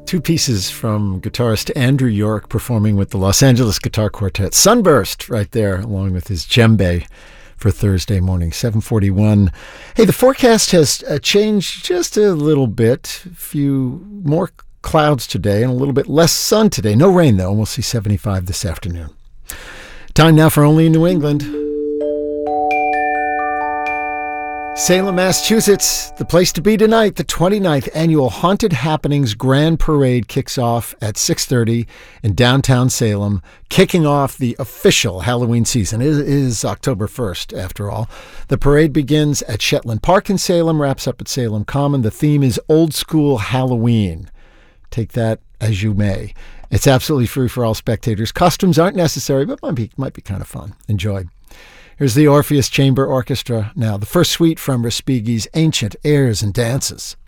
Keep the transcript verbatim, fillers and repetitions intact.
Two pieces from guitarist Andrew York performing with the Los Angeles Guitar Quartet. Sunburst right there, along with his djembe for Thursday morning, seven forty-one. Hey, the forecast has uh, changed just a little bit. A few more clouds today and a little bit less sun today. No rain, though, and we'll see seventy-five this afternoon. Time now for Only in New England. Salem, Massachusetts, the place to be tonight. The twenty-ninth Annual Haunted Happenings Grand Parade kicks off at six thirty in downtown Salem, kicking off the official Halloween season. It is October first, after all. The parade begins at Shetland Park in Salem, wraps up at Salem Common. The theme is Old School Halloween. Take that as you may. It's absolutely free for all spectators. Costumes aren't necessary, but might be, might be kind of fun. Enjoy. Here's the Orpheus Chamber Orchestra now, the first suite from Respighi's Ancient Airs and Dances.